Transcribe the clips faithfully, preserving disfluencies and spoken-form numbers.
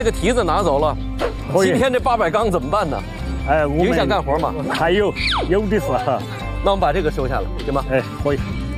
这个蹄子拿走了，今天这八百缸怎么办呢？ 哎，我影响干活吗？ 还有，有的是哈。 那我们把这个收下来，行吗？ 哎，可以。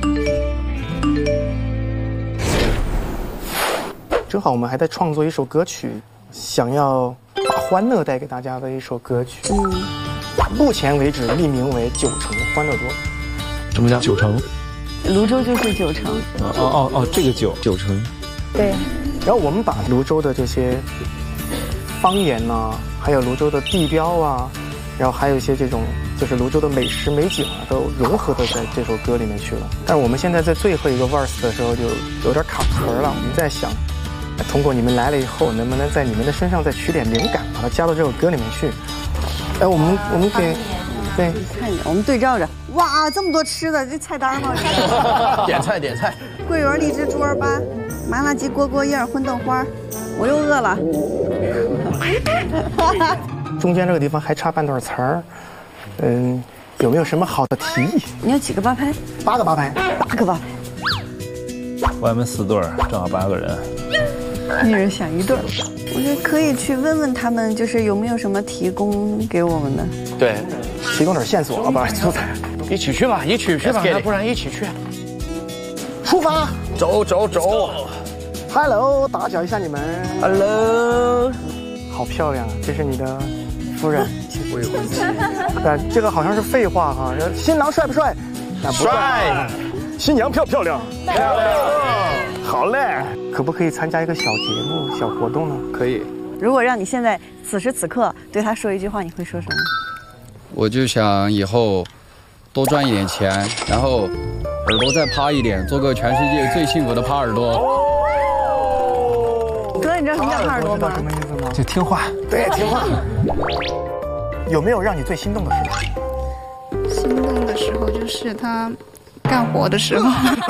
正好我们还在创作一首歌曲，想要把欢乐带给大家的一首歌曲。嗯，目前为止命名为《九城欢乐多》。 什么叫九城？ 泸州就是九城。 哦哦哦，这个九九城。 对。 然后我们把泸州的这些方言呐、啊，还有泸州的地标啊，然后还有一些这种就是泸州的美食美景啊，都融合的在这首歌里面去了。但是我们现在在最后一个 verse 的时候就有点卡词了，我们在想，通过你们来了以后，能不能在你们的身上再取点灵感，把它加到这首歌里面去？哎，我们我们给对看着，我们对照着，哇，这么多吃的，这菜单吗？ 点菜点菜， 桂圆荔枝猪耳粑，麻辣鸡锅锅叶荤豆花，我又饿了。 中间这个地方还差半段词儿，嗯，有没有什么好的提议？ 你有几个八拍？ 八个八拍， 八个八拍。 外面四对儿，正好八个人。 一人选一对儿，我觉得可以去问问他们，就是有没有什么提供给我们的。 对， 提供点线索，把素材。 一起去吧，一起去吧，要不然一起去。 出发， 走走走。 Hello， 打搅一下你们。 Hello， 好漂亮啊！这是你的夫人，未婚妻。对，这个好像是废话哈。新郎帅不帅？ 帅。 新娘漂不漂亮？ 漂亮。 好嘞，可不可以参加一个小节目、小活动呢？ 可以。 如果让你现在此时此刻对他说一句话，你会说什么？ 我就想以后多赚一点钱，然后耳朵再趴一点，做个全世界最幸福的趴耳朵。 哥，你知道什么叫趴耳朵吗？ 什么意思吗？ 就听话。 对，听话。有没有让你最心动的事？ 心动的时候就是他干活的时候。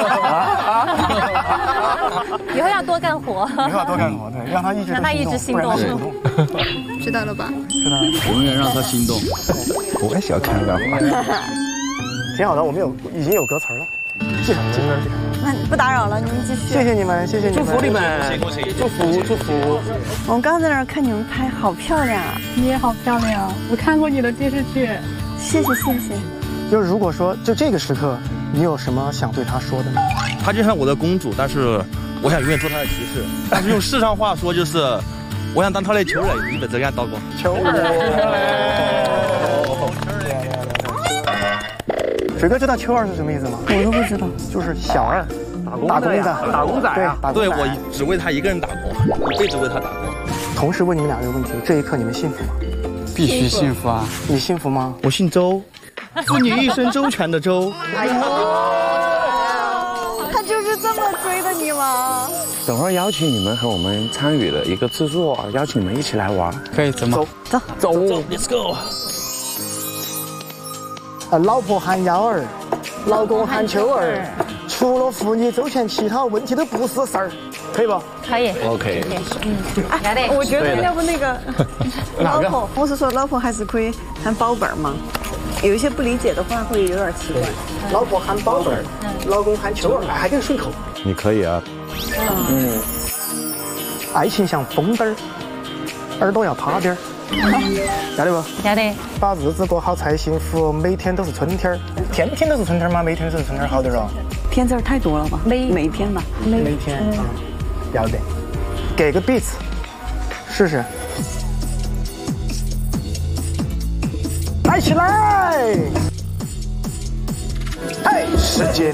以后要多干活。 以后要多干活，对，让他一直让他一直心动。 知道了吧？ 知道了。 永远让他心动。 我也喜欢看他干活。 挺好的，我们有已经有歌词了。记上，记上，记上。 那不打扰了，你们继续。 谢谢你们，谢谢你们， 祝福你们，祝福祝福。 我们刚刚在那儿看你们拍，好漂亮啊！ 你也好漂亮，我看过你的电视剧。 谢谢谢谢。 就是如果说就这个时刻，你有什么想对他说的吗？ 她就像我的公主，但是我想永远做她的骑士。但是用世上话说就是，我想当她的仇人，一辈子跟她叨过。 仇人。水哥知道秋二是什么意思吗？ 我都不知道， 就是小二， 打工的，打工仔啊。 对，我只为他一个人打工，一辈子为他打工。 同时问你们俩一个问题：这一刻你们幸福吗？ 必须幸福啊！ 你幸福吗？ 我姓周，祝你一生周全的周。 哎呦，他就是这么追的你吗？ 等会儿邀请你们和我们参与的一个制作，邀请你们一起来玩。 可以，怎么走走走 ，Let's go。 啊，老婆喊幺儿，老公喊秋儿，除了妇女周全，其他问题都不是事儿，可以不？ 可以 ，OK， 嗯，来的。 我觉得要不那个老婆，我是说老婆还是可以喊宝贝儿嘛。有一些不理解的话会有点奇怪。 老婆喊宝贝儿，老公喊秋儿，还更顺口。 你可以啊。 嗯。爱情像风灯儿，耳朵要趴点儿。要得不？ 要得。 把日子过好才幸福，每天都是春天儿。天天都是春天吗？每天都是春天好点儿哦。 偏字太多了吧？每每天吧。 每天啊，要得。给个 beat， 试试。来起来！哎，世界。